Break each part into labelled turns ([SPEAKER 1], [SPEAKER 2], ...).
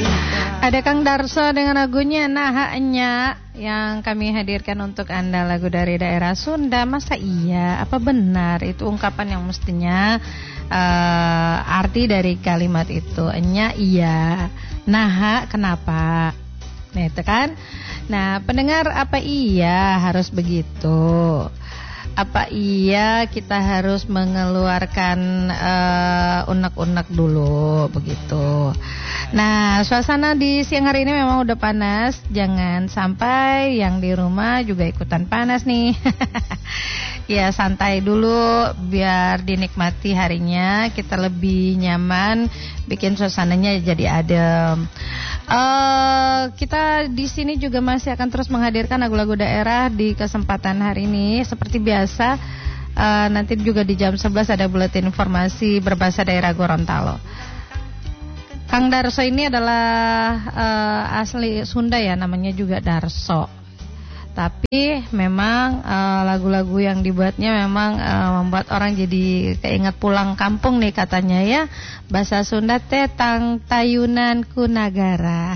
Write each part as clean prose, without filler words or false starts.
[SPEAKER 1] Ada Kang Darso dengan lagunya Nahaknya yang kami hadirkan untuk Anda, lagu dari daerah Sunda. Masa iya? Apa benar itu ungkapan yang mestinya arti dari kalimat itu? Nya iya, naha kenapa? Nah itu kan. Nah pendengar, apa iya harus begitu? Apa iya kita harus mengeluarkan unek-unek dulu begitu. Nah suasana di siang hari ini memang udah panas. Jangan sampai yang di rumah juga ikutan panas nih. Ya santai dulu biar dinikmati harinya, kita lebih nyaman, bikin suasananya jadi adem. Kita di sini juga masih akan terus menghadirkan lagu-lagu daerah di kesempatan hari ini. Seperti biasa, nanti juga di jam 11 ada buletin informasi berbahasa daerah Gorontalo. Kang Darso ini adalah asli Sunda ya, namanya juga Darso. Tapi memang lagu-lagu yang dibuatnya memang membuat orang jadi keinget pulang kampung nih katanya ya. Bahasa Sunda teh tang tayunan ku nagara.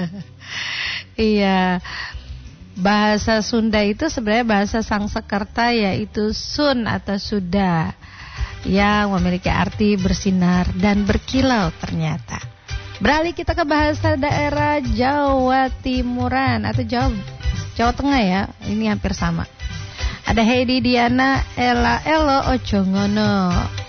[SPEAKER 1] Iya. Bahasa Sunda itu sebenarnya bahasa Sangsekerta, yaitu sun atau suda, yang memiliki arti bersinar dan berkilau ternyata. Beralih kita ke bahasa daerah Jawa Timuran atau Jawa Tengah ya, ini hampir sama. Ada Heidi Diana, Ela Elo Ojo Ngono.